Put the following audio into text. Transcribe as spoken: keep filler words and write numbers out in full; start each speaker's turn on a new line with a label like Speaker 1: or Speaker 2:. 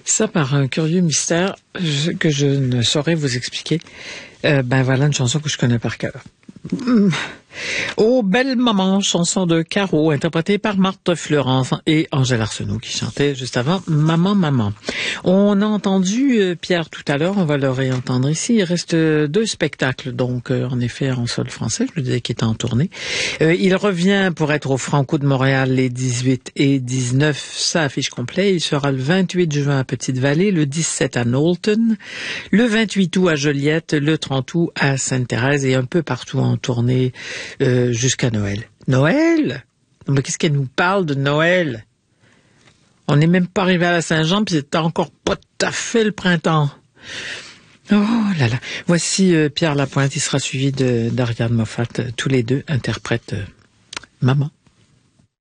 Speaker 1: Ça, par un curieux mystère je, que je ne saurais vous expliquer, euh, ben voilà une chanson que je connais par cœur. Mmh. Oh, belle maman, chanson de Caro, interprétée par Marthe Fleurance et Angèle Arsenault qui chantait juste avant Maman, maman. On a entendu euh, Pierre tout à l'heure, on va le réentendre ici. Il reste euh, deux spectacles, donc euh, en effet en sol français, je le disais, qui est en tournée. Euh, il revient pour être au Franco de Montréal les dix-huit et dix-neuf, ça affiche complet. Il sera le vingt-huit juin à Petite-Vallée, le dix-sept à Knowlton, le vingt-huit août à Joliette, le trente août à Sainte-Thérèse et un peu partout en tournée euh, jusqu'à Noël. Noël? Mais qu'est-ce qu'elle nous parle de Noël? On n'est même pas arrivé à la Saint-Jean, puis c'est encore pas tout à fait le printemps. Oh là là. Voici euh, Pierre Lapointe, il sera suivi de d'Ariane Moffat. Tous les deux interprètent euh, Maman.